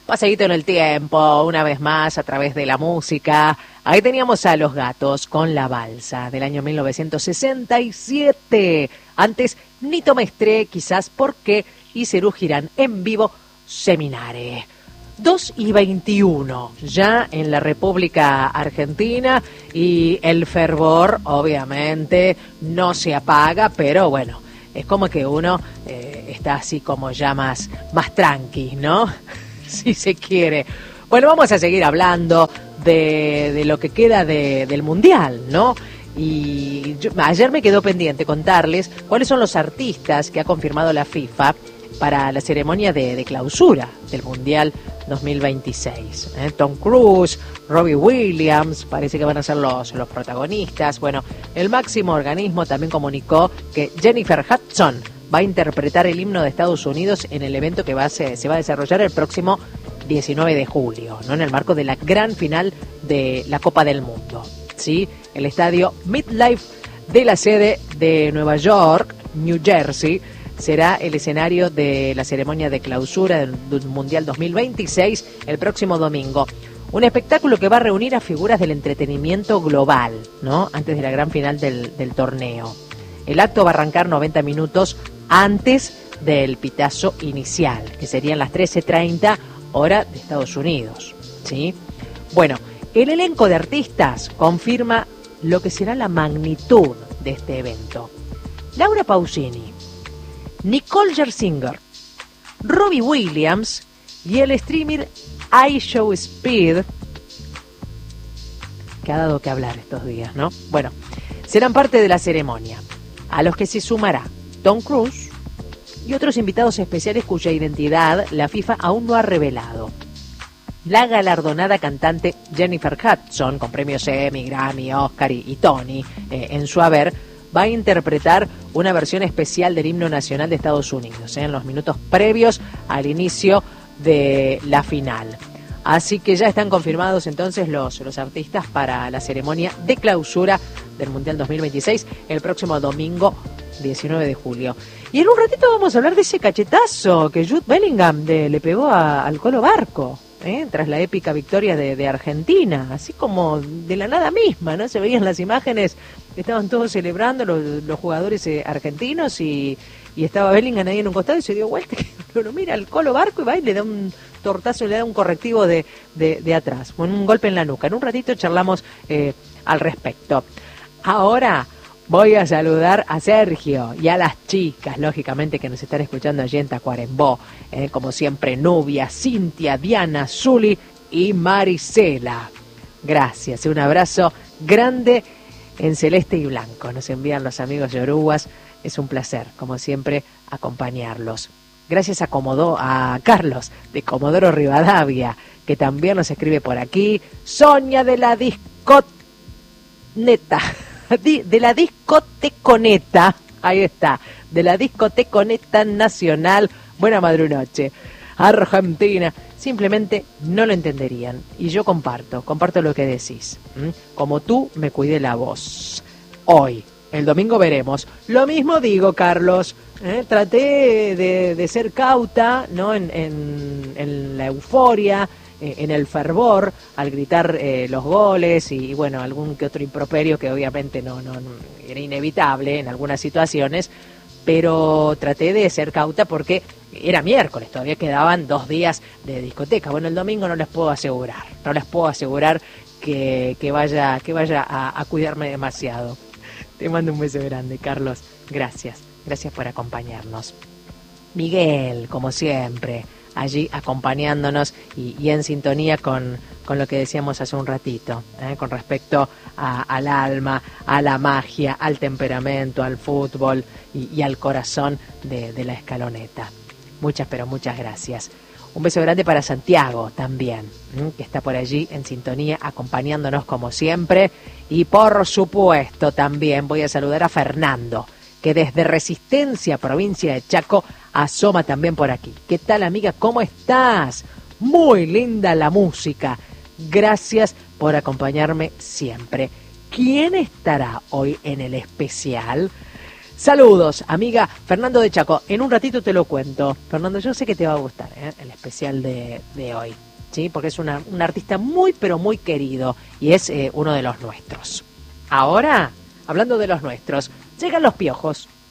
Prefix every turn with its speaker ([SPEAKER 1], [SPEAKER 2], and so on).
[SPEAKER 1] Paseíto en el tiempo, una vez más a través de la música. Ahí teníamos a Los Gatos con La Balsa del año 1967. Antes Nito Mestre, quizás porque, y Serú Girán en vivo, Seminare. 2:21 ya en la República Argentina y el fervor obviamente no se apaga, pero bueno, es como que uno está así como ya más tranqui, ¿no? Si se quiere. Bueno, vamos a seguir hablando de lo que queda del Mundial, ¿no? Y ayer me quedó pendiente contarles cuáles son los artistas que ha confirmado la FIFA para la ceremonia de clausura del Mundial 2026. Tom Cruise, Robbie Williams, parece que van a ser los protagonistas. Bueno, el máximo organismo también comunicó que Jennifer Hudson va a interpretar el himno de Estados Unidos en el evento que se va a desarrollar el próximo 19 de julio, ¿no? En el marco de la gran final de la Copa del Mundo. ¿Sí? El estadio MetLife de la sede de Nueva York, New Jersey, será el escenario de la ceremonia de clausura del Mundial 2026 el próximo domingo. Un espectáculo que va a reunir a figuras del entretenimiento global, ¿no? Antes de la gran final del torneo. El acto va a arrancar 90 minutos antes del pitazo inicial, que serían las 13:30 hora de Estados Unidos, ¿sí? Bueno, el elenco de artistas confirma lo que será la magnitud de este evento. Laura Pausini, Nicole Scherzinger, Robbie Williams y el streamer iShowSpeed, que ha dado que hablar estos días, ¿no? Bueno, serán parte de la ceremonia, a los que se sumará Tom Cruise y otros invitados especiales cuya identidad la FIFA aún no ha revelado. La galardonada cantante Jennifer Hudson, con premios Emmy, Grammy, Oscar y Tony en su haber, va a interpretar una versión especial del himno nacional de Estados Unidos, en los minutos previos al inicio de la final. Así que ya están confirmados entonces los artistas para la ceremonia de clausura del Mundial 2026 el próximo domingo 19 de julio. Y en un ratito vamos a hablar de ese cachetazo que Jude Bellingham le pegó al Colo Barco, tras la épica victoria de Argentina, así como de la nada misma, ¿no? Se veían las imágenes, estaban todos celebrando los jugadores argentinos y estaba Bellingham ahí en un costado y se dio vuelta, lo mira al Colo Barco y va y le da un tortazo, le da un correctivo de atrás, con un golpe en la nuca. En un ratito charlamos al respecto. Ahora voy a saludar a Sergio y a las chicas, lógicamente, que nos están escuchando allí en Tacuarembó. Como siempre, Nubia, Cintia, Diana, Zuli y Marisela. Gracias, un abrazo grande en celeste y blanco. Nos envían los amigos yorugas. Es un placer, como siempre, acompañarlos. Gracias a Carlos de Comodoro Rivadavia, que también nos escribe por aquí. Sonia de la discoteconeta, ahí está, de la discoteconeta nacional. Buena madrunoche. Argentina, simplemente no lo entenderían. Y yo comparto lo que decís. Como tú me cuidé la voz. Hoy, el domingo veremos. Lo mismo digo, Carlos. Traté de ser cauta, ¿no? En la euforia, en el fervor, al gritar los goles y bueno, algún que otro improperio que obviamente no era inevitable en algunas situaciones, pero traté de ser cauta porque era miércoles, todavía quedaban 2 días de discoteca. Bueno, el domingo no les puedo asegurar que vaya a cuidarme demasiado. Te mando un beso grande, Carlos. Gracias por acompañarnos. Miguel, como siempre, allí acompañándonos y en sintonía con lo que decíamos hace un ratito, con respecto al alma, a la magia, al temperamento, al fútbol y al corazón de la escaloneta. Muchas gracias. Un beso grande para Santiago también, que está por allí en sintonía, acompañándonos como siempre. Y por supuesto también voy a saludar a Fernando, que desde Resistencia, provincia de Chaco, asoma también por aquí. ¿Qué tal, amiga? ¿Cómo estás? Muy linda la música. Gracias por acompañarme siempre. ¿Quién estará hoy en el especial? Saludos, amiga Fernando de Chaco. En un ratito te lo cuento. Fernando, yo sé que te va a gustar el especial de hoy, ¿sí? Porque es un artista muy, pero muy querido y es uno de los nuestros. Ahora, hablando de los nuestros, llegan los Piojos.